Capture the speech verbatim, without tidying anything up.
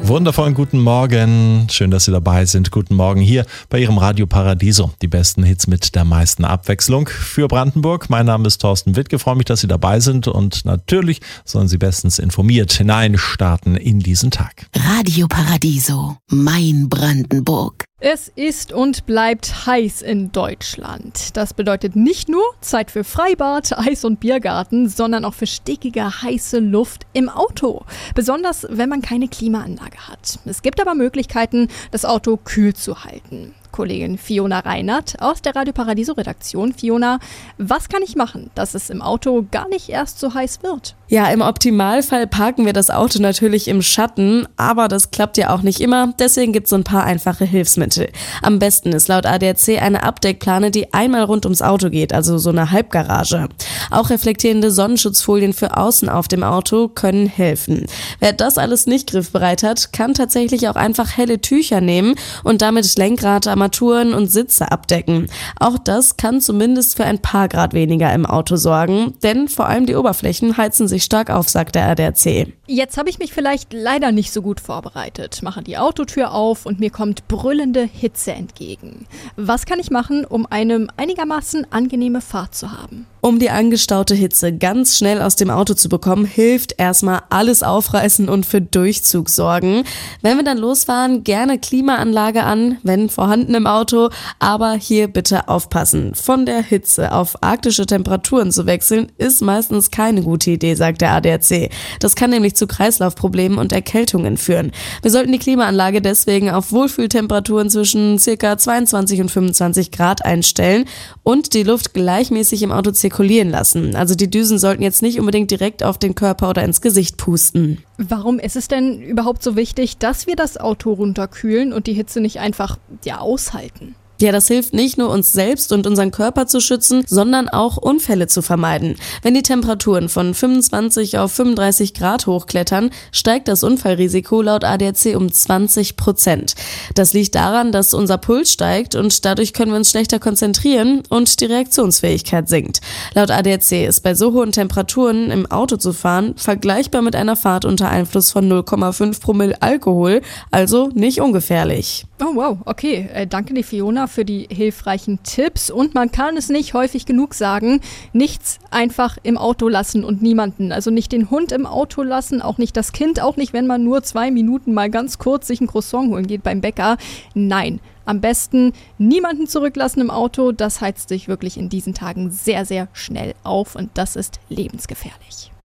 Wundervollen guten Morgen. Schön, dass Sie dabei sind. Guten Morgen hier bei Ihrem Radio Paradiso. Die besten Hits mit der meisten Abwechslung für Brandenburg. Mein Name ist Thorsten Wittke. Ich freue mich, dass Sie dabei sind. Und natürlich sollen Sie bestens informiert hineinstarten in diesen Tag. Radio Paradiso, mein Brandenburg. Es ist und bleibt heiß in Deutschland. Das bedeutet nicht nur Zeit für Freibad, Eis- und Biergarten, sondern auch für stickige, heiße Luft im Auto. Besonders, wenn man keine Klimaanlage hat. Es gibt aber Möglichkeiten, das Auto kühl zu halten. Kollegin Fiona Reinert aus der Radio Paradiso Redaktion. Fiona, was kann ich machen, dass es im Auto gar nicht erst so heiß wird? Ja, im Optimalfall parken wir das Auto natürlich im Schatten, aber das klappt ja auch nicht immer, deswegen gibt es so ein paar einfache Hilfsmittel. Am besten ist laut A D A C eine Abdeckplane, die einmal rund ums Auto geht, also so eine Halbgarage. Auch reflektierende Sonnenschutzfolien für außen auf dem Auto können helfen. Wer das alles nicht griffbereit hat, kann tatsächlich auch einfach helle Tücher nehmen und damit Lenkrad, Armaturen und Sitze abdecken. Auch das kann zumindest für ein paar Grad weniger im Auto sorgen, denn vor allem die Oberflächen heizen sich stark auf, sagt der A D A C. Jetzt habe ich mich vielleicht leider nicht so gut vorbereitet, mache die Autotür auf und mir kommt brüllende Hitze entgegen. Was kann ich machen, um eine einigermaßen angenehme Fahrt zu haben? Um die angestaute Hitze ganz schnell aus dem Auto zu bekommen, hilft erstmal alles aufreißen und für Durchzug sorgen. Wenn wir dann losfahren, gerne Klimaanlage an, wenn vorhanden im Auto, aber hier bitte aufpassen. Von der Hitze auf arktische Temperaturen zu wechseln, ist meistens keine gute Idee, sagt der A D A C. Das kann nämlich zu Kreislaufproblemen und Erkältungen führen. Wir sollten die Klimaanlage deswegen auf Wohlfühltemperaturen zwischen ca. zweiundzwanzig und fünfundzwanzig Grad einstellen und die Luft gleichmäßig im Auto zirkulieren lassen. Also die Düsen sollten jetzt nicht unbedingt direkt auf den Körper oder ins Gesicht pusten. Warum ist es denn überhaupt so wichtig, dass wir das Auto runterkühlen und die Hitze nicht einfach ja, aushalten? Ja, das hilft nicht nur uns selbst und unseren Körper zu schützen, sondern auch Unfälle zu vermeiden. Wenn die Temperaturen von fünfundzwanzig auf fünfunddreißig Grad hochklettern, steigt das Unfallrisiko laut A D A C um zwanzig Prozent. Das liegt daran, dass unser Puls steigt und dadurch können wir uns schlechter konzentrieren und die Reaktionsfähigkeit sinkt. Laut A D A C ist bei so hohen Temperaturen im Auto zu fahren vergleichbar mit einer Fahrt unter Einfluss von null Komma fünf Promille Alkohol, also nicht ungefährlich. Oh wow, okay. Äh, danke dir, Fiona, für die hilfreichen Tipps. Und man kann es nicht häufig genug sagen, nichts einfach im Auto lassen und niemanden. Also nicht den Hund im Auto lassen, auch nicht das Kind, auch nicht, wenn man nur zwei Minuten mal ganz kurz sich ein Croissant holen geht beim Bäcker. Nein, am besten niemanden zurücklassen im Auto. Das heizt sich wirklich in diesen Tagen sehr, sehr schnell auf und das ist lebensgefährlich.